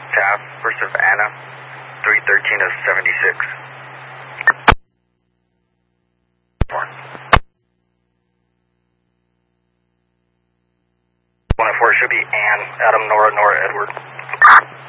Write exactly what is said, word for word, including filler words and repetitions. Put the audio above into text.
Taft for Savannah, three thirteen of seventy-six. one oh four should be Ann, Adam, Nora, Nora, Edward.